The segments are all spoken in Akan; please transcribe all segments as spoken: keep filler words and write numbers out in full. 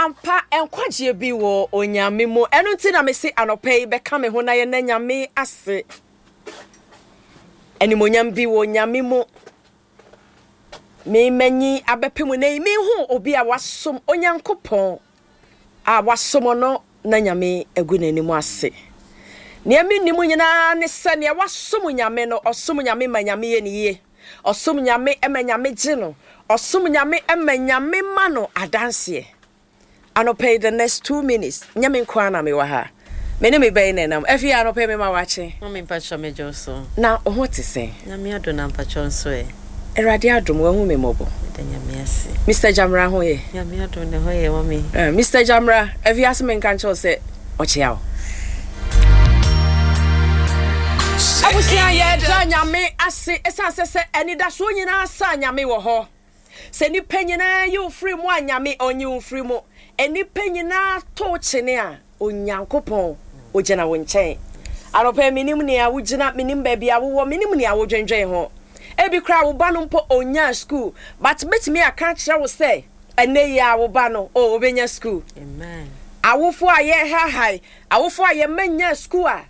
ampa enkwaje bi wo onyame mu eno nti na me se anopai be ka me ho na ye na nyame ase eni monyam bi wo nyame mu me manyi abepemu na mi hu obi a wasom onyankopon a wasom no na nyame egu nanimu ase ne mi nimu nyina ne se ne wasom nyame no osom nyame ma nyame ye ne ye osom nyame ema nyame gye no osom nyame ema nyame ma no adanse anopai the next two minutes nyame kwa na me wa ha me ne me bɛn nenam afi anopai me ma wache me mpacho me joso na oho te se nyame adona mpacho nso e erade adom wa hu me mobo nyame ase Mister Jamra ho ye nyame adona ho ye mami eh Mister Jamra afi asme nka ncho se ochiao abusia ye da nyame ase esa se eni da so nyina asa nyame wo ho se ni panyina you free mu anyame onyi free mu eni panyina to chene a onyankopon ogena wo nchen anopa minim ne a wogina minim ba bia wo minim ne a wodwenwen ho ebi kra wo ba no mpo onya school but betimi aka kire wo say ene ya wo ba no o obenya school amen awofo aye ha hai awofo aye manya school a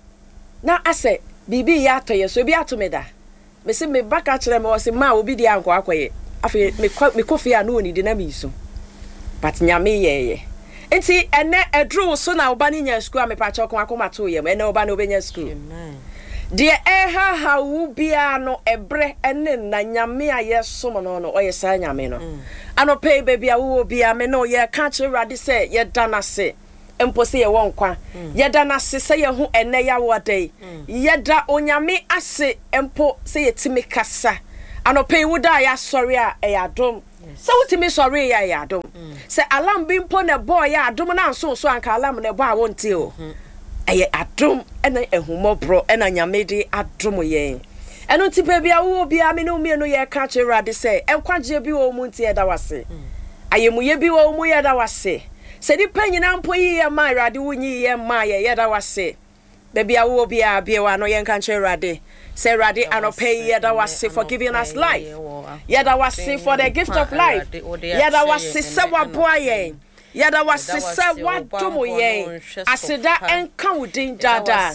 na ase bibi ya to ye so bi atomeda me se me baka kire me wo se ma obi di anko akoye afi me me kofi a no oni di na mi so but nyame ye ye enti ene edru so na oba ni nya school a me pa cha kon akoma to ye ene oba na obenya school amen de eha ha wu bia no ebre ene na nyame a ye so mo no no oye sa nyame no anope baby a wo bia me no ye ka kire rade se ye dana se empo se ye won kwa ye dana se se ye hu ene ya wodai ye da onyame ase empo se ye timi kasa anope wo da ya sori a e ya dom se wutimi sori ya ya dom se alarm bi mpo na boy ya dom na nso so anka alarm na bo a wonte o eye adom ena ehumobro ena nyamede adom ye eno tipe bia wo bia me no me no ye ka kire se enkwaje bi wo mu ntie da wase ayemu ye bi wo mu ye da wase se di panyina mpo yi ye ma rade wonyi ye ma ye ye da wase be bia wo bia bia wa no ye ka kire rade say rade anopai ye da wase for giving us life ye da wase for the gift of life ye da wase se waboa ye yada wasisa wadomo ye aseda enka udin dada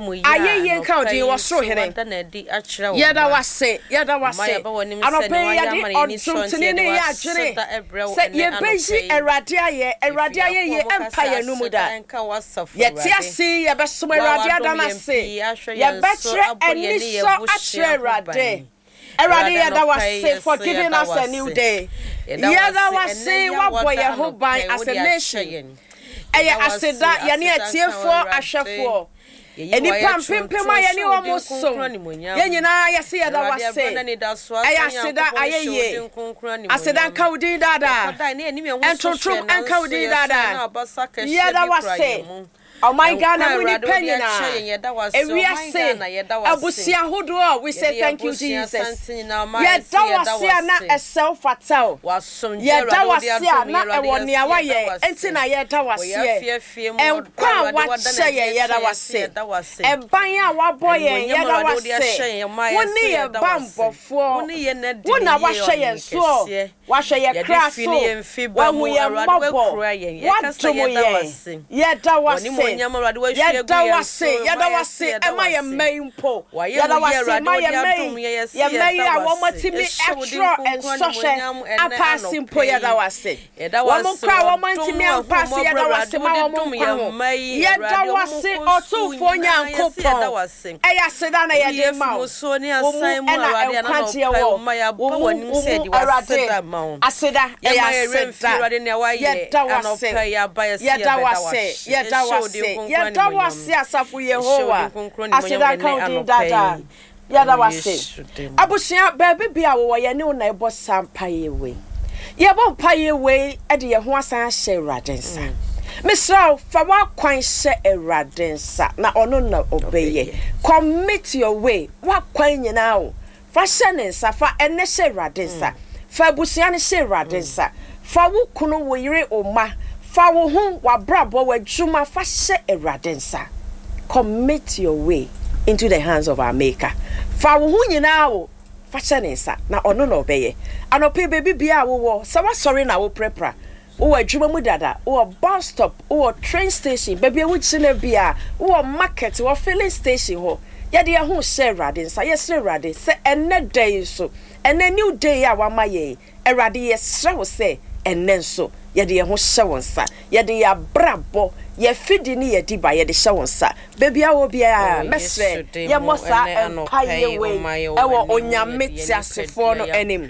aye ye enka udin wasro hene yada wase yada wase anope yade odumtini ne ya adwene se ye beji erade aye erade aye ye empire no muda ye tiasi ye besoma erade adana se ye betre eniso atre erade erade yada wase for giving us a new day. Yada wase wabo ye ho ban as a nation. Eye aseda yani etiefo ahwefo. Eni pampempema yani omoso. Ye nyina ye se yada wase. Eye aseda ayeye. Aseda nkaudi dada. Entotrom nkaudi dada. Yada wase. Oh my God, I'm really penny now. And we are saying, Abusia Hudo, we say thank you, Jesus. Yet, that was here not a self fatal. Yet, that was here not a one year away. And Tina, yet, that was here. And Qua, what say, yet, I was said. And Banya, what boy, yet, I was saying. One year bump of four. One hour wash your so. Wash your craft. When we are mobile. What do we? Yet, that was yada wase yada wase ema ye maimpo yada wase ma ye mai ye mai a wo matimi extra and social apasi mpo yada wase wo mo kwa wo matimi apasi yada wase ma wo mo kwa yada wase otufo nyankopon eya seda na ye de ma wo mu ena kwaje wo wo nim se di waseda ma wo aseda eya seda yada wase yada wase yada wase yada wase asafu Yehowa aseda kaudi dada yada wase abusia bebe bia wo ye ne na ebo sampa yewe ye bo mpa yewe e de ye ho asan hye radensa misra fa wa kwan hye eradensa na ono na obeye commit your way wa kwan nyina o fa hye ne nsa fa ene hye radensa fa abusia ne hye radensa fa wo kunu wo yire oma fa wo hu wa brabo wa djuma fa hye eradensa commit your way into the hands of our maker fa wo hu nyina wo fa hye ne nsa na ono na obeye anope baby bia wo wo sa wa sorry na wo prepra wo adwuma mu dada wo bus stop wo train station baby wo chine bia wo market wo filling station ho ye de ho share rade nsa ye share rade se enne day so enne new day a wa maye erade ye share wo se enne so ye de ho share wonsa ye de ya brabo ye fidi ni ye di ba ye de share wonsa baby a wo bia mesre ye mosa empaye we ewo onyame tiasefo no enim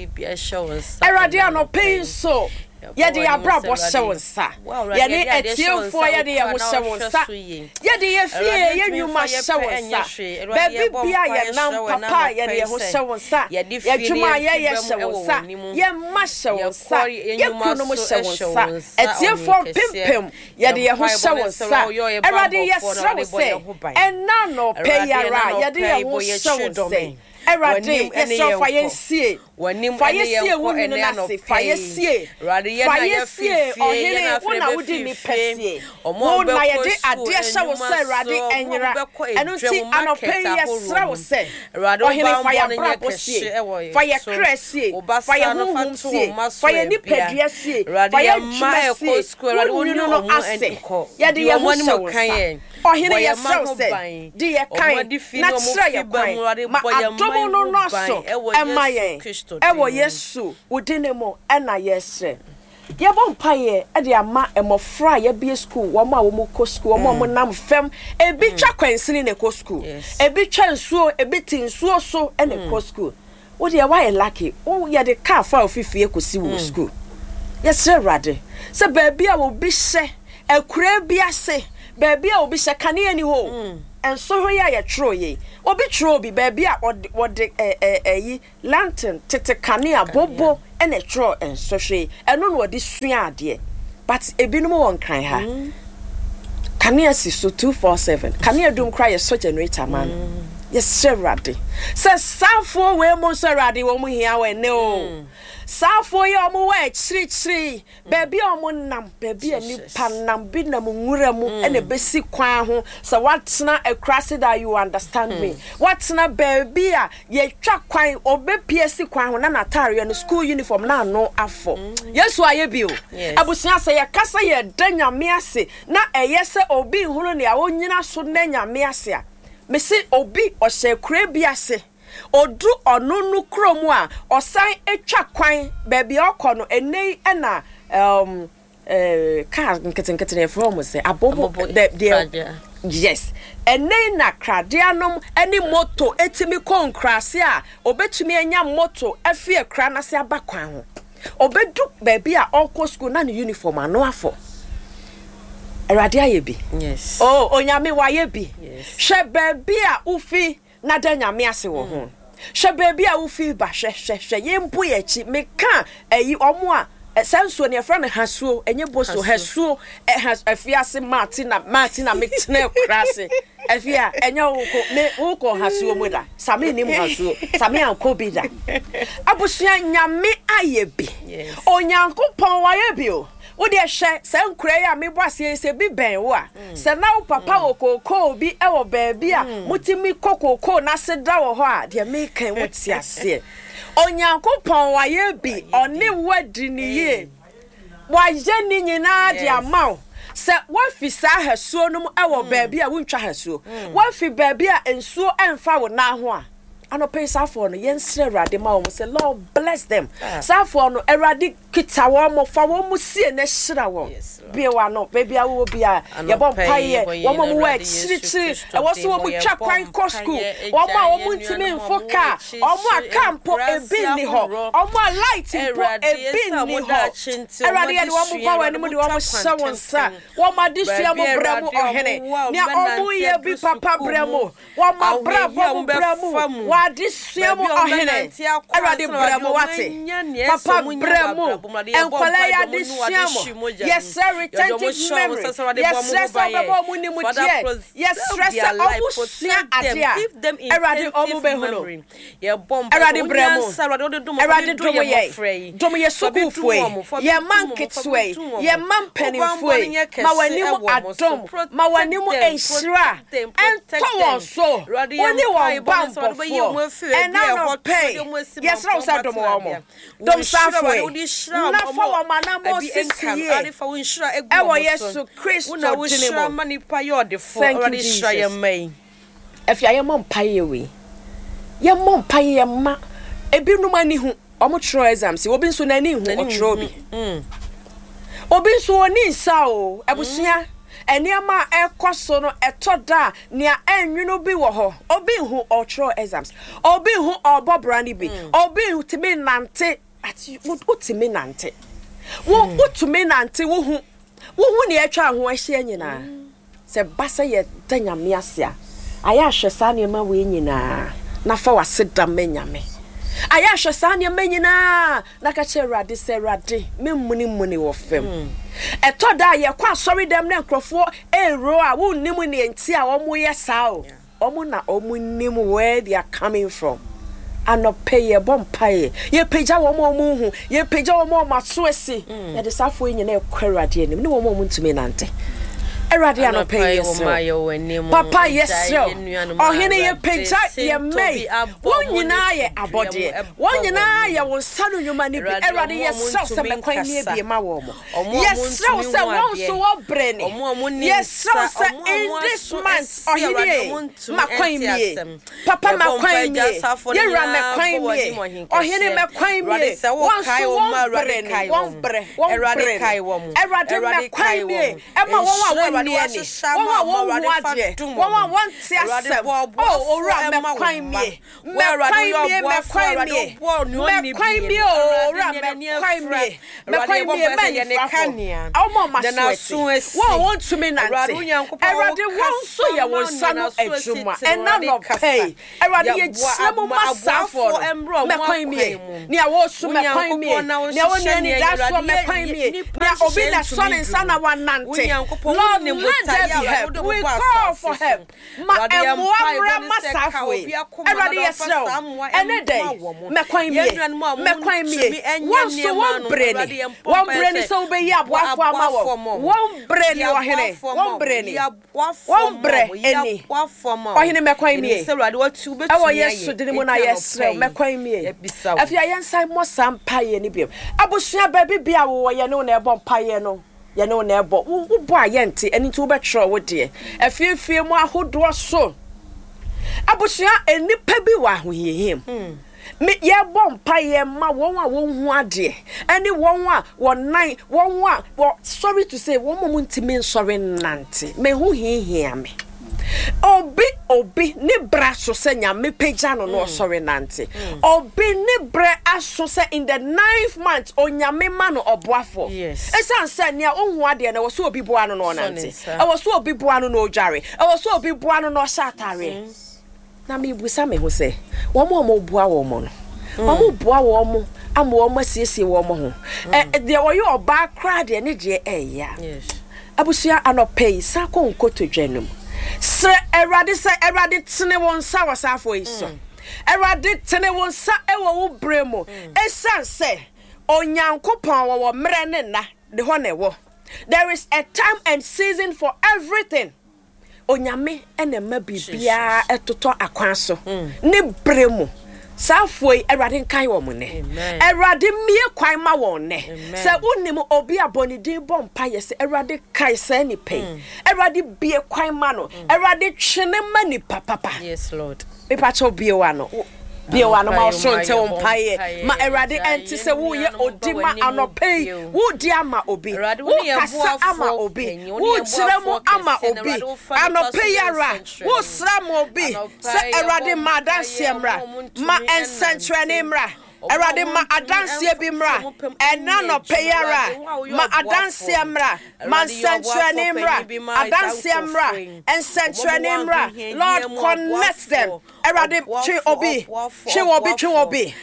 erade anope so yede ya brabo shewonsa yede etiefo yede ye ho shewonsa yede ye fie ye nwuma shewonsa baby bia ye nam papa yede ye ho shewonsa ye dwuma ye ye shewonsa ye ma shewonsa ye kunu mo shewonsa etiefo pimpem yede ye ho shewonsa erade ye shewonsa enna no peyara yede ye ho shewonsa erade yeso fire sie fire sie wonu na se fire sie fire sie ohire wona wudi mi pesie mo na ye de ade sha wo se erade enyira enu ti anope yesra wo se ohire fire brabo sie fire cresie fire huhum sie fire ni pedua sie fire ma ko school erade wonu no ase ye de ye ho wo kan ohire yesra se de ye kan na tra ye kwan ma adomo no no so emaye ewo yesu wodinemo ena yesre ye bon paye e de ama emofra ye bie school wo ma wo mo ko school wo mo nam fem ebi twa kwansini ne ko school ebi twa nsuo ebi tinsuo so ene ko school wo de why lucky wo ye de car fa ofifie ko si wo school yesre rade se baby a wo bi hye ekura bi ase baby a wo bi hye kane ani ho and so here ya tro ye obi tro bi baby a wode eh eh eh lantern tete kanea bobo e na tro en so hwe eno no wode sua ade but ebinum won kan ha kanea si so two four seven kanea dum cry ye so generator man yes serade se safo we mo serade wo mu hia we ne o safo ye omo wa chiri chiri baby omo nam baby ani panam bi nam nwura mu ene besi kwan ho so watna across that you understand mm. me watna baby a ye twa kwan obepie si kwan ho na natare no school uniform na no afo mm. yesu aye bi o abusia se ye kasa ye danyame ase na eye se obi hunu ne a wonyina so na nyame ase a mesi obi o hye kura bi ase odu onunu kromu a osan etwa kwan baby okono enei na um eh car nketenkete from say abobo the yes enei na kradianom eni moto etimi konkrase a obetumi enya moto afie kra na se abakwan ho obedu baby a onko school na ne uniform ano afo erade ayebi yes oh onyame wayebi yes she baby a ufi na danyame ase wo ho hwe baby a wo fi ba hwe hwe hwe yembu ye chi meka eyi omo a sanso ne fra ne hasuo enye boso hasuo afiase martina martina metne krase afia enye wo ko me wo ko hasuo mu da same ni mu hasuo same anko bi da abusua nyame ayebi onyankopon wayebi o wo de hye se nkure ya me boase se bi ben wo a se na wo papa wo kokoo bi e wo baabi a mutimi kokoko na se da wo ho a de me kan wo ti ase onyankopon waye bi oni wadi ni ye waje ni nyina de amaw se wafi sa hasuo no mu e wo baabi a wontwa hasuo wafi baabi a ensuo emfa wo na ho a ano pay safo no yensre rade ma wo say Lord bless them safo no erade kita wo mo fa wo mu sie na hira wo be wa no baby awo bia ye bon paye wo mo mo wa chiri chiri e wo so wo mu twa kwan ko school wo ma wo mu ntimi mfoka wo mo akampo ebi ni ho wo mo light po ebi ni ho erade ye wo mo ba wa ni mu de wo mo hye won sa wo ma de sua mo bra mu ohene ni o mo ye bi papa bra mu wo ma bra bo bra mu wadi sua mo ohene erade bra mu wate papa bra mu enkola ya de sua mo yes retentive memory yes stress obo mu ni mu die yes stress obo sua ade a erade omo be hono ye bomb erade bra mu erade domo ye domo ye soku fue ye manketwe ye mampenifue ma wani mu adom ma wani mu enhira ento won so woni won bambo and now no pay yes no say dom wo mo dom safwe unshira na fa wo manamo sisi ade fa unshira egu ewo Yesu Kristo una unshira manipa yode fo already shira ye mai afia ye mom paye we ye mom paye ma ebi no mani hu omo tro exams obi nso na ni hu o tro bi mm obi nso oni nsa o abusua eniama ekoso no etoda nia enwunu bi wo ho obi hu o tro exams obi hu obo brandi bi obi hu timi nante ati utimi nante wo utumi nante wo hu wo hu ne atwa ho ahye nyina se basa ye tanyame asia aya hwesa ne ma we nyina na fa waseda menyame aya hwesa ne ma nyina na ka che rade se rade memmuni muni wo fem etoda ye kwa sorry dem ne nkrofo ero a wo nim ne enti a omo ye sao omo na omo nim where they are coming from anope ye bompaye ye peja wo mo mu hu ye peja wo mo maso esi ye de safo nyina e kwarade anim ne wo mo ntumi nante erade anope ye so papa yes o hene ye peja ye mei wo nyina ye abode wo nyina ye wo sanu nyuma ni bi erade ye so se me kwan ni bi ma wo mo yes so se won so wo breni yes so se in this month o hene ma kwan mi papa ma kwan mi ye ra me kwan mi o hene me kwan mi won so wo breni won bre won bre kai wo mo erade me kwan mi e ma wo wa ni ani won wa won ade won wa won ti asem oh ora me kwan mi me kwan mi me kwan mi me kwan mi o ora me kwan mi me kwan mi me ne kania omo ma so won won to me nante erade won so ye won sanu ejuma ena no pay erade ye chemu masafo me kwan mi ni a wo so me kwan mi ni a wo ni da so me kwan mi ni obi na so ne sana wa nante Lord ni help. We call for help. Ma emwa masafo. Everybody yesro. Ene day. Me kwan mi. Me kwan mi. Won so won breni. Won breni so be ya boafo ama wo. Won breni wo hene. Won breni. Won bre eni. Wo hene me kwan mi. Ewo Yesu dini mo na yesro. Me kwan mi. Afia yensan mo sampa ye ni biem. Abusua ba bibia wo ye no na ebo mpaye no. Ya no na ebo wo bo ayente eni to be tro wo de afiefie mu ahodo so abusua enipa bi wa hohiem me ye bo mpa ye ma won a won hu ade eni won a won nan won a sorry to say won mo ntimi sorry nante me hu hihia me obi obi ni bra so se nyame pagya no no sorry nante obi ni bra aso se in the ninth month onyame ma no oboafo esan se nia ohun ade na wo so obi boa no no nante e wo so obi boa no no dware e wo so obi boa no no shatare na me busa me ho se wo mo mo boa wo mo no wo mo boa wo mo amo wo masiesie wo mo ho e de wo yo oba kra de ne de e ya abusia anopai sa ko nkoto dwanum Sir Erade say Erade tene won sa wasafo iso. Erade tene won sa ewo wo bremo. Esan say Onyankopon wo wo mre ne na de ho na wo. There is a time and season for everything. Onyame ene ma bibia etoto akwan so. Ne bremo. Safoi Erade nkai wo mo ne. Erade mie kwan ma won ne. Se unim obi abonidin bom paye se Erade kai se ni pay. Erade bie kwan ma no. Erade twene ma ni papa. Yes Lord. Me pa cho bie wa no. Bie wa no ma so nte won paye. Ma Erade enti se wo ye odima anope. Wo di ama obi. Wo kasa ama obi. Wo kire mu ama obi. Anope yara. Wo sra mo obi. Se Erade ma dansiemra. Ma ensantrane mra. Erade ma adansie bi mra ena no peyara ma adansie mra ma ensantrane mra adansie mra ensantrane mra Lord connect them Erade chi obi chi obi chi obi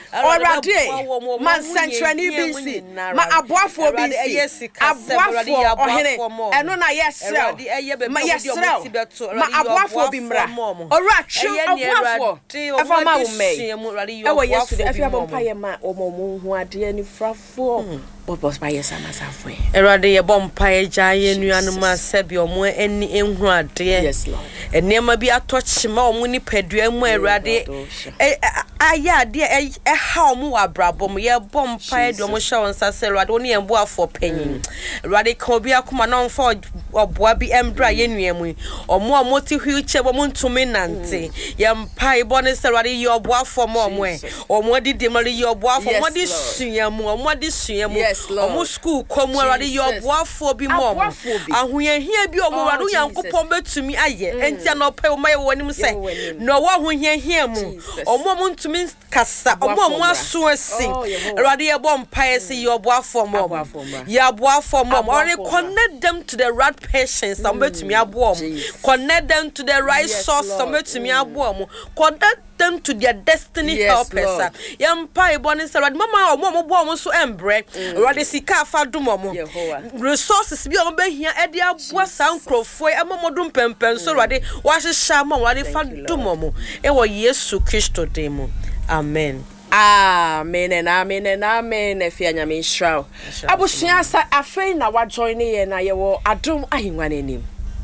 Erade ma ensantrane bi si ma aboafo bi si aboafo ohene eno na yesrel ma yesrel ma aboafo bi mra ora chi aboafo afama wo me ewo Yesu de afia bompa ma omomo hu ade ni frafo bobos ba yesa masafo Erade ye bompa ye jaye nuanu asebi omo eni enhu ade yes Lord enema bi atochima omo ni padua mu Erade aya de e ha omo abrabom ye bom pae de omo hye won sase Lord woni embo afo panyin Lord ka obi akoma na onfo oboa bi embra ye nuamu omo omo ti wheelchair bo ntumi nante ye mpae bo ne se Lord ye oboa afo mo omo e omo di de mari ye oboa afo mo di suamu omo di suamu omo school komu Lord ye oboa afo bi mo omo ahoyehia bi omo Lord yankopon betumi aye entia no pa omo ye wonim se no wo ahoyehia mu omo mo ntumi kasa omo mo aso asi Lord ye bom pae se ye oboa afo mo ye oboa afo mo or connect them to the right patients some betumi abo connect them to the right source some betumi abo connect them to their destiny helpers yampa eboni se Lord mama omo mo bo omo so embre Lord sika afa dum omo resources bi omo behia e de abo san krofo e mo modum pempen so Lord wa hyehyɛ mo Lord fa dum omo e wo Yesu Kristo demo amen. Amen and amen and amen. Efia nyame nhyira. Abusua sa afei na wa join ye na ye wo adom ahengwa nanim.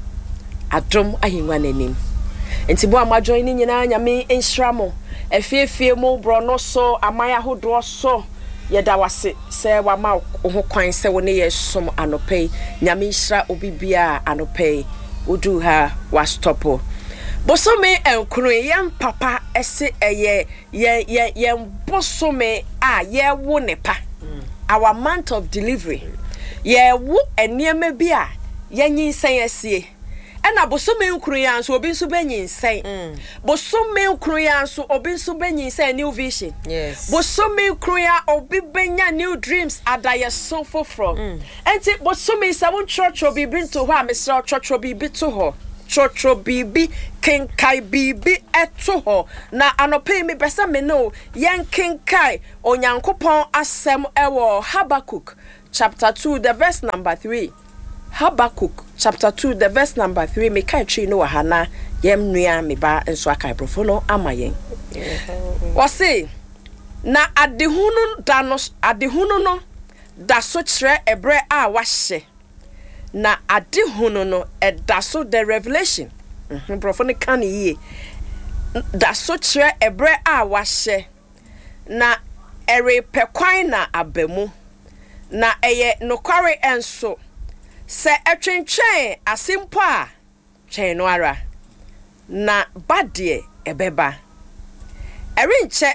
Adom ahengwa nanim. Enti bo ama join nyina nyame nhyira mo. Efiefie mo bro no so amaya hodo so ye da wase se wa ma ho kwan se wo ne ye som anopai nyame nhyira obibia anopai odu ha wa stopo. Bosome enkunu yem papa ese eye ye ye ye bosome a ye wo nepa our month of delivery ye wo eniema bi a ye nyinsen asie ena bosome enkunu ya nso obi nso benyinsen bosome enkunu ya nso obi nso benyinsen new vision yes bosome enkunu ya obi benya new dreams adaye so from enti bosome sa won church obi bring to ho a mesra church obi bi to ho Chocho bibi kenkai bibi eto ho na anope mi besa me no yen kenkai onyankopon asem ewo Habakkuk chapter two the verse number three Habakkuk chapter two the verse number three me kai twi no hana yem nua me ba enso akai profo no amayen wose na adehunu danos adehunu no da so kire ebre a wahye na adehunu no edaso the revelation mhm profo ne kan yi da so kire ebre a wahye na ere pekwan na abamu na eye nokware enso se etwentwen asimpo a twen no ara na bade ebeba erinche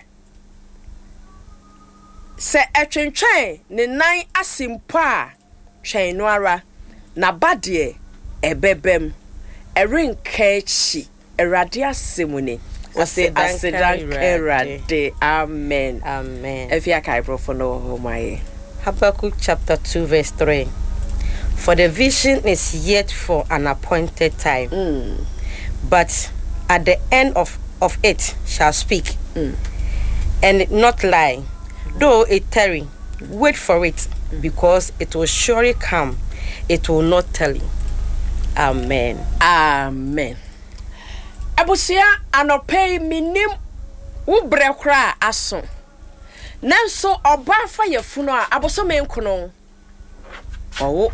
se etwentwen ne nan asimpo a twen no ara na bade ebebem erinkechi erade asemune ose asedan erade amen amen. Efia kai profo no ho mai Habakkuk chapter two verse three. For the vision is yet for an appointed time, mm. but at the end of, of it shall speak, mm. and not lie. Though it tarry, wait for it, mm. because it will surely come. It will not tell you. Amen. Amen. Abusia anopei minim ubre kra aso. Nanso oba fa yefunu a aboso menkono. Owo.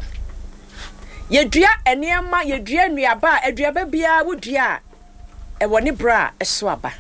Yedua eniema yedua nuaba eduaba bia wodua e woni bra eso aba.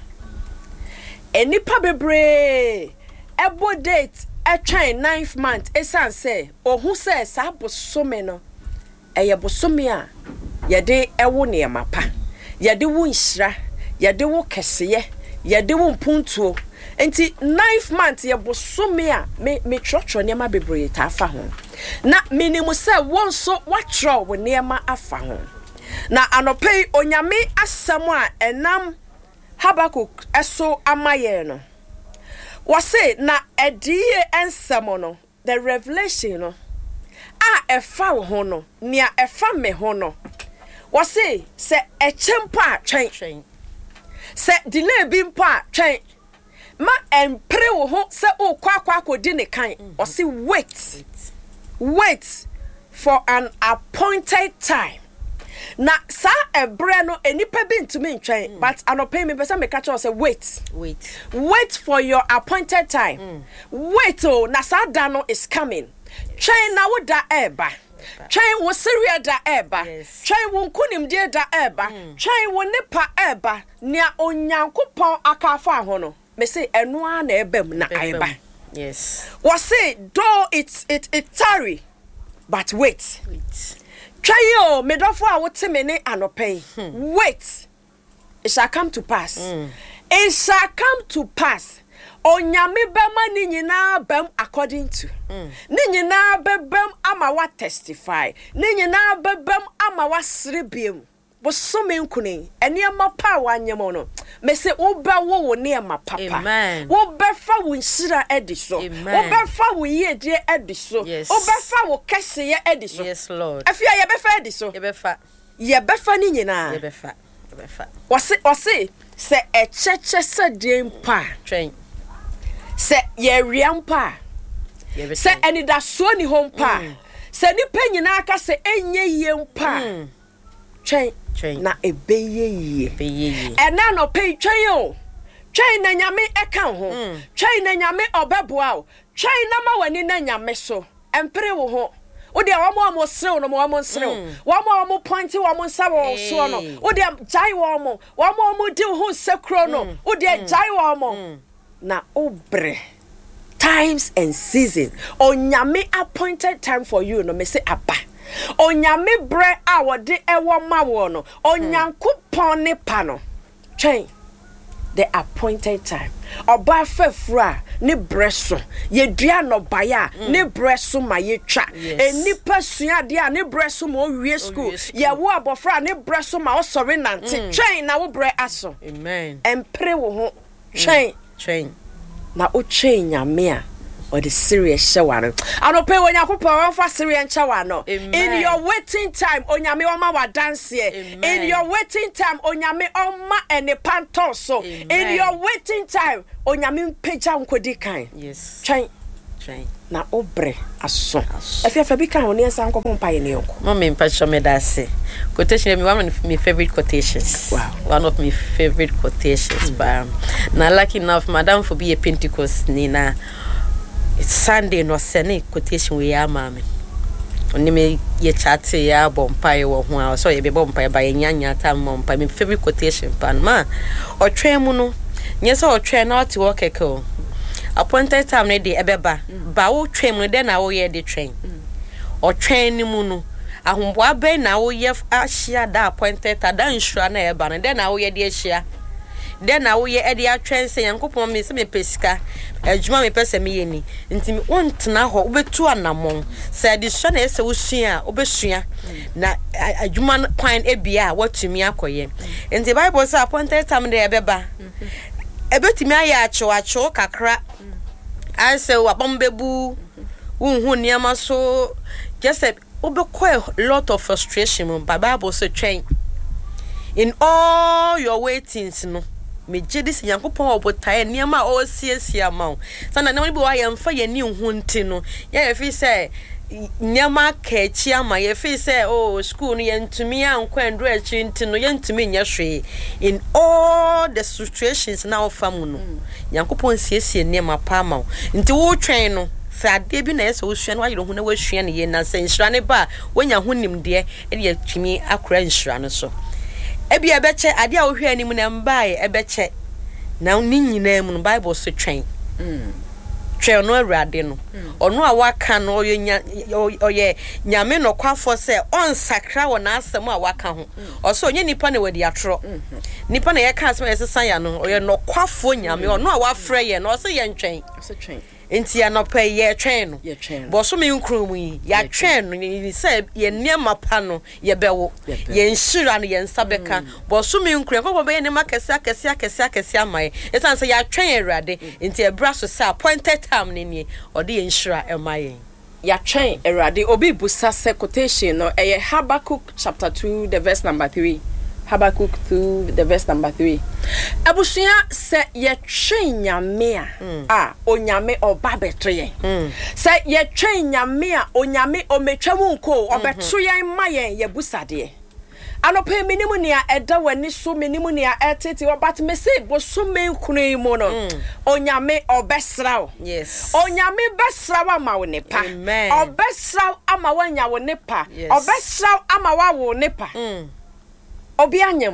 Enipa bebre ebo date etwen ninth month esan say ohu say sa bosome no eye bosome a yede ewo ne mapa yede wo nhira yede wo keseye yede wo mpuntuo enti ninth month ye bosome a me me trotro ne ma bebre ta afa ho na minimu say won so watro wo ne ma afa ho na anopei onyame asem a enam Habakkuk eso amaye no wase na edie ensemo no the revelation no a efa wo ho no nia efa me ho no wase se echempo a twen se delay bi mpo a twen ma empre wo ho se o kwa kwa akodi ne kan wase wait wait for an appointed time. Na sa ebre no enipa bi ntumi ntwen but anope me pesa me catch us say wait wait wait for your appointed time mm. wait oh na sa da no is coming twen na wo da eba twen wo seria da eba twen wo nkunim de da eba twen wo nipa eba nia onyankopon akafa ho no me say enwa na ebem na aiba. Yes. Was say though it's it it tarry, but wait. Wait. Try yo me dofo a wote me ne anopen. Hmm. Wait. It shall come to pass. Mm. It shall come to pass. Onyame bema ni nyina bem according to. Mm. Ni nyina bebem ama wa testify. Ni nyina bebem ama wa srebiem. Bo so me nkuni. Ene ma pa wa nyemo no. Me se wo ba wo wo ne ma papa. Amen. Wo be fa wo nshira ediso. Wo be fa wo yedie ediso. Yes. Wo be fa wo kese ye ediso. Yes, Lord. Afia ye be fa ediso. Ye be fa. Ye be fa ni nyina. Ye be fa. Ye be fa. Wose wose se echeche se dem pa. Train. Se ye riampa. Se eni da so ni hompa. Se ni penyina aka se enye yempa. Train. Na ebeye ye. Ebeye ye. Ena no pay train o. Train na nyame eka ho. Train na nyame obeboa o. Train na ma wani na nyame so. Empere wo ho. O de wa mo amo srew no mo amo srew. Wa mo amo point wa mo nsa wo so no. O de jai wa mo. Wa mo amo di ho sekro no. O de jai wa mo. Na obre. Times and season. Onyame appointed time for you no me say aba. Onyame bre a wode ewo ma wo no. Onyankopon ne pa no. Twen. The appointed time. Oba fefra ne breso. Ye dua no baya ne breso ma ye twa. Enipa sua de a ne breso ma wie school. Ye wo abofra ne breso ma osore nante. Twen na wo bre aso. Amen. Empre wo ho. Twen. Twen. Na o twen nyame a or the serious shower. I don't pay when you put for Syrian shower. No. In your waiting time, Onyame Oma wa dance here. In your waiting time, Onyame Oma and the panto so. In your waiting time, Onyame peja unkodi kind. Yes. Train. Train. Na obre aso. If you have become on your son, come on, pioneer. Mommy, Pacho Medase. Quotation, one of my favorite quotations. Wow. One of my favorite quotations. But now, lucky enough, Madame, for be a Pentecost, Nina. It's Sunday no sene quotation we are mammy. Only me ye chat ya bompire or one so ye be bompire by nyanya time mom by my favorite quotation pan ma or train muno. Yes, or train out to walk a co. Appointed time ready ebeba. Ba train when then I will hear the train. Or train muno. A humwa be now ye ashia da appointed a dan shrana eban and then I will hear the share. Then I will hear Eddie train say and coupon me some pesca. Ejuma me pese me yeni nti me wontena ho obetu anamon say the son e se wosua obesua na adwuma kwan ebia watumi akoye nti Bible say appointed time dey ebeba ebetumi aya acho acho kakra I say wabombebu unhu niam so just obekọ a lot of frustration but Bible say train in all your waitings no me jedis yankopon obotae niam a o siesia ma sana na bi wa yemfa ye ni hu nti no ye fi say niam akachi ama ye fi say oh school no yentumi ankwandu achi nti no yentumi nya hwe in all the situations na ofamu no yankopon siesie niam apa ma nti wo twen no fa de bi na ye so hwe no ayiro hu na wa hwe ne ye na se nhira ne ba wonya hu nim de e de atwimi akora nhira no so ebi ebeche ade a wo hwe anim na mbae ebeche na ni nyina mu no Bible so twen mm twen no awurade no ono a waka no oye oye nyame no kwafo se on sakra wo na asem a waka ho oso onye nipa na wadi atro nipa na ye ka asem esesa ya no oye no kwafo nyame ono a wafre ye no oso ye ntwen oso twen enti ya no pe ye twen no bo so me nkrum yi ya twen no ni se ye niam pa no ye bewo ye nhira no ye nsabeka bo so me nkrum ko be ye ne makese akese akese akese amaye esan se ya twen awurade enti e bra so se appointed time ni ni ode ye nhira emaye ya twen awurade obi busa se quotation no e Habakkuk chapter two the verse number three. Habakkuk two the verse number three. Abusuya se ye twen nyame a a onyame oba beto ye. Se ye twen nyame a onyame ometwamu nko obeto ye ma ye ye busade. Anope minimu ni a eda wani so minimu ni a etete obat me se bo so me nkunu mu no onyame obesraw. Yes. Onyame besraw ama wo ne pa. Obesraw ama wanya wo ne pa. Obesraw ama wa wo ne pa. Obi anyam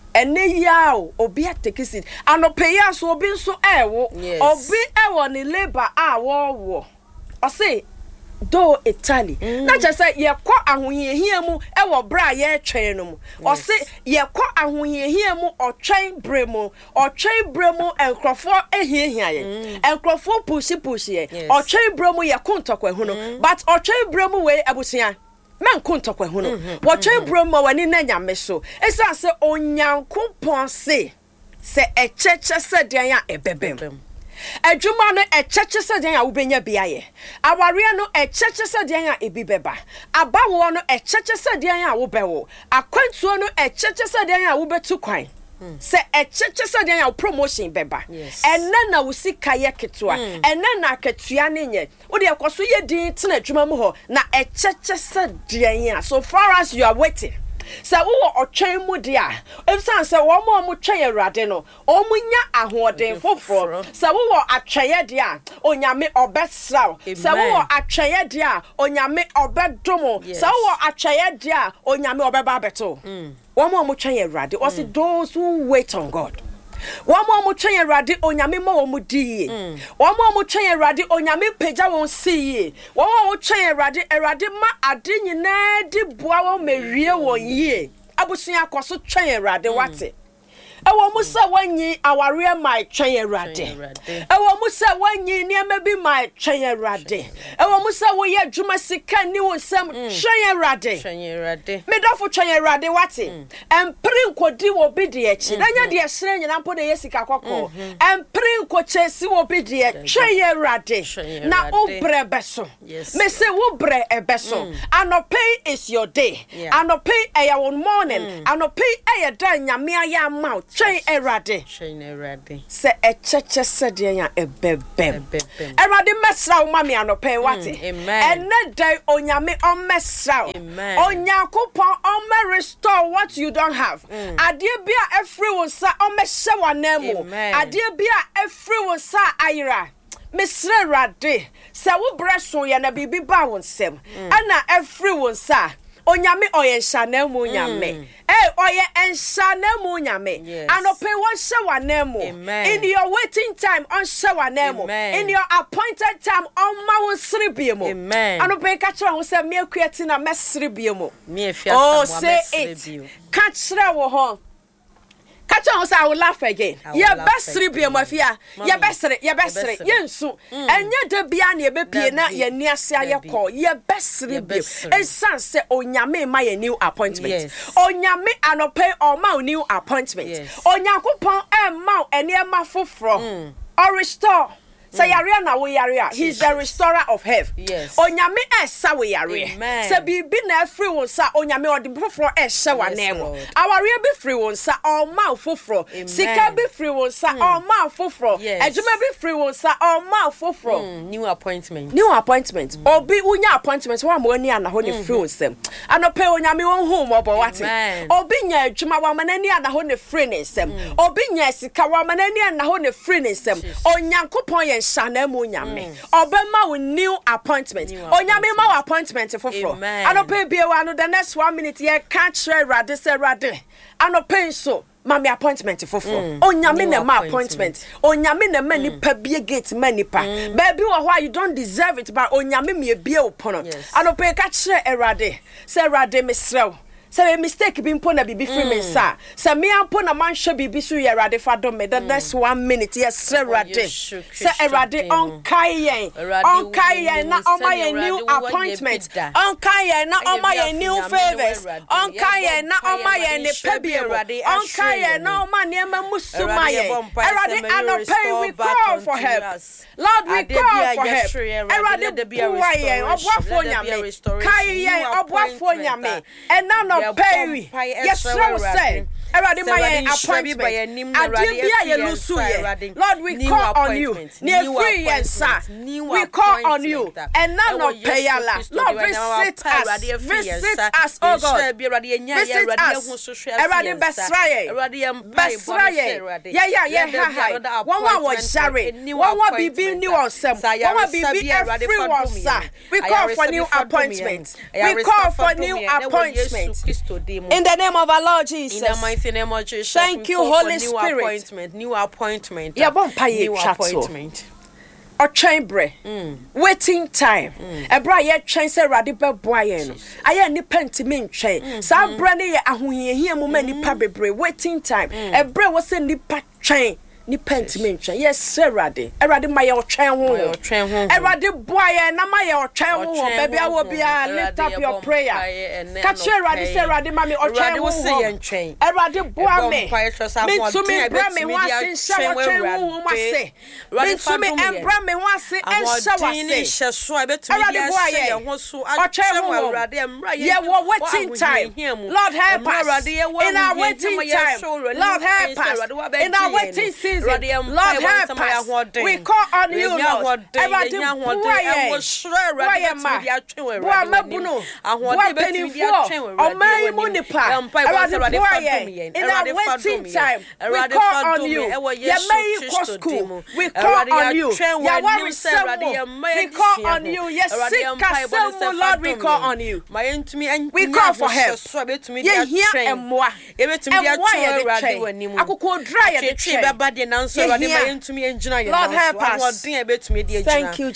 ene yaw obi atake seat anopeya so obi nso ewo obi ewo ne labor a wo wo o say do Italy na je say ye kọ ahoyehia mu ewo bra ye twen no mu o say ye kọ ahoyehia mu otwen bremu otwen bremu enkrofo ehiehia ye enkrofo pushi pushi ye otwen bremu ye kontokwa hu no but otwen bremu we abusia man kontokwa hu no otwen bremu wani na nyame so esa se onyankopon se se echeche se dan ya ebebem Ejuma no echeche se den ya wobenya biaye. Aware no echeche se den ya ebibeba. Abawo no echeche se den ya wobewo. Akwantuo no echeche se den ya wobetu kwan. Se echeche se den ya promotion beba. Enne na wusika ye ketua. Enne na ketua ne nye. Wo de ekoso ye din tena adwuma mu ho na echeche se den ya. So far as you are waiting. Se wo otwen mu dia efsan se wo mo mo twen Awurade no o munya ahoden foforo se wo atweye dia onyame obesraw se wo atweye dia onyame obedomo se wo atweye dia onyame obeba beto wo mo mo twen Awurade o se those who wait on God One more twen Awurade onyame ma wo mu die one more twen Awurade onyame pagya won see one more twen Awurade Awurade ma ade nyina di boa wo mewie won yie abusua akoso twen Awurade wate ewo mu se wanyi aware mai twen Awurade ewo mu se wanyi niam bi mai twen Awurade ewo mu se wo ye adwuma sika ni wo sam twen Awurade twen Awurade me dofo twen Awurade wate empre nkodi wo bi de echi na nya de esere nyina mpo de yesika kokko empre nkochesi wo bi de twen Awurade na obre beso me se wo bre ebeso anopay is your day anopay e ya won morning anopay e ya dan nyame aya ma twen Awurade twen Awurade se echeche se de ya ebebem Awurade mesra wo mami anopay wate enne dai onyame on mesra onyankopon on me restore what you don't have ade bia every one sa on me hye wanemu ade bia every one sa ayira Mister Awurade se wo breso ya na bibi ba won sem ana every one sa onyame oye shana mu nyame eh oye enshana mu nyame anope won hye wanemu in your waiting time on hye wanemu in your appointed time on ma won srebiemu anope ka kire won se me akuati na me srebiemu me afia samwa me srebiemu ka kire wo ho Catch on, I will laugh again. Your best ribia, mafia. Your best, your best, yensu. And yet the biani be piena, ye near say your call. Your best ribia. And son say, oh, yame, my new appointment. Oh, yame, and no pay or my new appointment. Oh, yakupon and mount and near my foot from. Or restore. Say Ariana we area. He's the restorer of health. Yes. Onyame esa we area. Say bibi na free one sa onyame odi foforo ehye wa nemo. Aware be free one sa all mouth foforo. Sika be free one sa all mouth foforo. Ejuma be free one sa all mouth foforo. New appointment. New appointment. Obi unya appointment wa mo ani ana ho ne free one sem. Anope onyame won home obo wate. Obi nya ejuma wa manani ana ho ne free ne sem. Obi nya sika wa manani ana ho ne free ne sem. Onyankopon Shana mu nyame obema with new appointment onyame ma appointment foforo anope biewa no the next one minute ye catch Awurade se Awurade anope so mami appointment foforo onyame na ma appointment onyame na mani pa bie gate mani pa baby wo ho you don't deserve it but onyame me bie opono anope catch Awurade se Awurade mesrew Say mistake be mpo na bibi free me sa. Say me ampo na manhwe bibi so ye Awurade fa do me. The next one minute yes Awurade. Say Awurade on kai yen. On kai yen na on my new appointment. On kai yen na on my new favors. On kai yen na on my ne pebie. On kai yen na on my niema musuma yen. Awurade anope we call for help. Lord we call for help. Awurade buwa yen oboafo nyame. Kai yen oboafo nyame. And now pay. Yes, sir. Say, Awurade my appointment. Adibia ye lusu ye. Lord, we call on you. Near free yes, sir. We call on you. And now no pay Allah. Lord, visit us. Visit us, oh God. Visit us. Awurade besraye. Besraye. Yeah, yeah, yeah. Hi. One one was share. One one bibi new on some. One one bibi every one, sir. We call for new appointment. We call for new appointment. In the name of our Lord Jesus. mighty name of Jesus. Thank you, Holy new Spirit. Appointment, new appointment. Yeah, bon paye new appointment. Or chamber, waiting time. A bright train said Radical Brian. I am the pentiment chain. Some brandy, a who hear many pabre, waiting time. A bread was in the pat chain. Ni pentiment chain. Yes, sir, Raddy. I read my old train home. I read the boy and my old train home. Baby, I will be a lift up your prayer. Catch your Raddy, say Raddy, mammy, or train was saying train. I read the boy me. Me to me, Brammy was in shower train home, I say. Me to me, and Brammy was in shower say. I read the boy, or train home. Yeah, what waiting time. Lord help us. In our waiting time. Lord help us. In our waiting season. Lord help us. We call on you, Lord. Everybody, boy, boy, ma, boy, ma, bunu, boy, penny four, or my munipa. Everybody, boy, in our waiting time, we call on you. Ya may you school. We call on you. Ya worry some. We call on you. Yes, sick some, Lord. We call on you. We call for help. Yeah, here and moi. And why the train? I could go dry at the train. Lord help us. Thank you,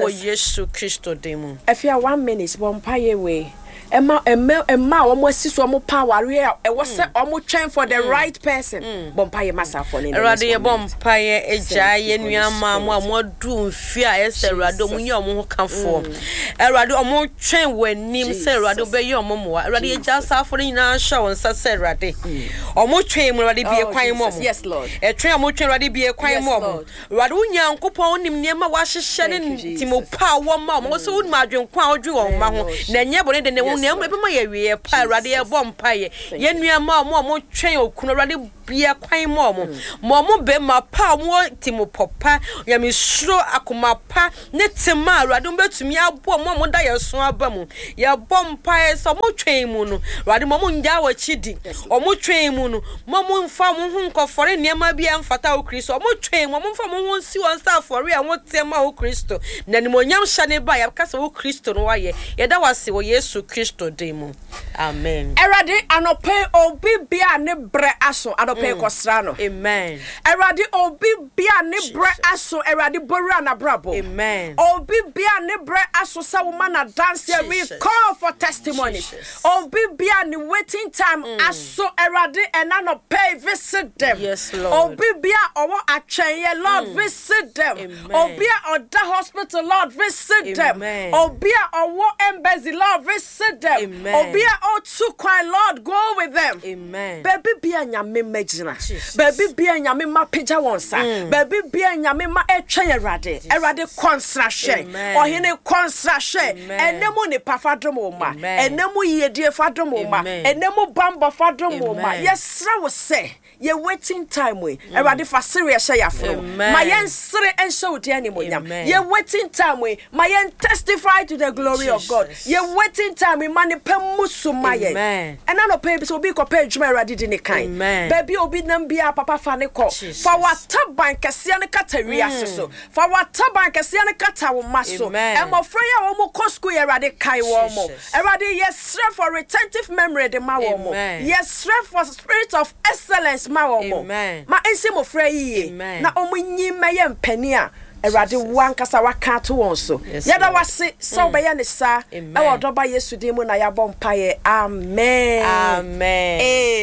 Jesus. If you are one minute, one pay away. Emma, Emma, Emma, almost see some power. It was almost trying for the right person. Bompire myself for the Radio Bompire, a giant mamma, more doom, fear, as a rado, when come for. A rado more train when Nim say rado be your momo. Already just suffering our show and said Raddy. Or more train already be a quiet mom. Yes, Lord. A train more train already be a quiet mom. Radunya, coupon him near my wash shedding Timo power mom. Also, Madron Quao drew on Maho. Then never the never my area, Paradia Bompire. Yenua more more train or Kunaradi be a quiet mom. Momo be my power more Timo Papa. Yami sure Akuma pa, Netima, Radumbe to me, I'll bomb Momo Dia Swabamu. Ya Bompire, some more train moon, Radimamun Yawa Chidi, or more train moon, Momun farm hunko for any Yamabian Fatal Christ, or more train, Momon from one see one star for real, what Tema Christo, Nanimoniam Shane by a castle Christo, why, yet that was so yes to Christo demo. Amen. Eradi anope obi bia ne bre aso anope kosrano. Amen. Eradi obi bia ne bre aso eradi boru na brabo. Amen. Obi bia ne bre aso sa woman na dance here we call for testimony. Obi bia ne waiting time aso eradi and anope visit them. Yes, Lord. Obi bia owo atwen Lord visit them. Obi a oda hospital Lord visit them. Obi a owo embassy Lord visit them. Amen. Obia o two kwai Lord go with them. Amen. Baby bia nyame magina. Baby bia nyame ma pija wonsa. Baby bia nyame ma etwen erade. Erade construction. Ohene construction. Enemu ne pafadom oma. Enemu yedie fadom oma. Enemu bamba fadom oma. Yesra wo say ye waiting time we. Erade fa serious share afro. Ma yen sere en show de animonyam. Ye waiting time we. Ma yen testify to the glory of God. Ye waiting time we mani pemusu maye. Amen. And I no pay so be ko pay djuma erade di ne kan. Baby obi nam bia papa fa ne ko. Fa wata ban kese ne kata wiase so. Fa wata ban kese ne kata wo maso. E mo freya wo mo kosku erade kai wo mo. Erade yes for retentive memory de ma wo mo. Yes for spirit of excellence ma wo mo. Ma ensi mo freyi na omo nyi meye mpani a Erade wan kasa waka to won so. Yada wase so be ya ne sa e wodoba Yesu din mu na ya bom paye. Amen. Amen.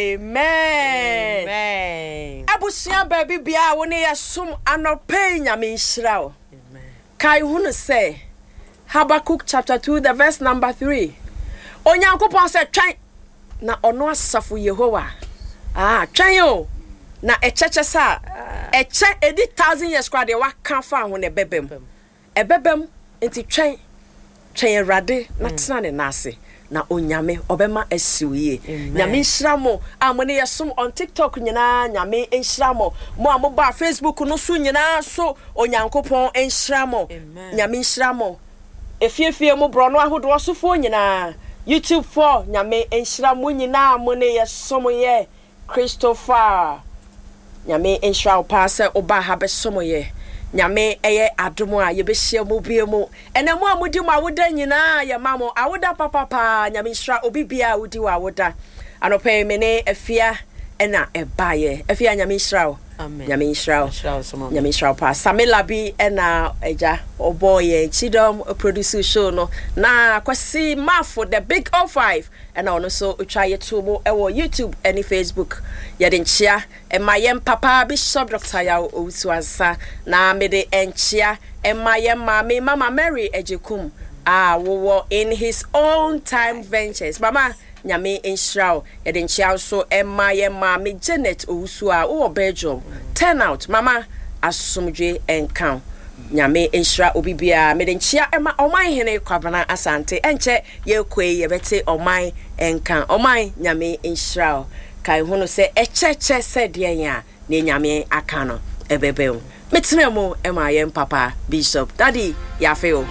Amen. Amen. Abusia baby bia wo ne yesum anope nyame nhira o. Amen. Kai hunu say Habakkuk chapter two the verse number three. Onyankopon say twan na ono asafo Yehowa. Ah, twan yo. Na echeche sa eche edi thousand years kwa de waka fa ho ne bebem ebebem enti twen twen erade na tena ne nase na onyame obema asiwie nyame nhyiramo amone yesom on TikTok nyina nyame nhyiramo mo amoba Facebook no so nyina so onyankopon nhyiramo nyame nhyiramo efiefie mo bro no ahodo sofo nyina YouTube for nyame nhyiramo nyina amone yesom ye Christopher Nyame enhwa pa se oba ha be somoye nyame eye adomo a ye be hia mo biemu enamo amudi mo awoda nyina ye mamo awoda papa pa nyame nhwa obi bia wodi wa awoda anope me ne afia ena ebaye efi anyame nhyira amen nyame nhyira nhyira nyame nhyira pa Samela bi ena eja oboye chidom produce show no na kwasi mafo the big oh five ena ono so utwa yetubo ewo YouTube and Facebook ye de nchia e mayem papa Bishop Doctor Yaw Owusuansa na me de enchia e mayem mama Mama Mary Ejekum ah wo in his own time ventures mama nyame enhyira ye de nchia so e mayem mama Janet Owusu a wo Belgium turn out mama asomdwe enkan nyame enhyira obi bia me de nchia ema oman hene kwabana asante enche ye kwe ye bete oman enkan oman nyame enhyira kai hono se echeche se de ya na nyame aka no ebebe metena mu ema ye papa Bishop daddy ya feel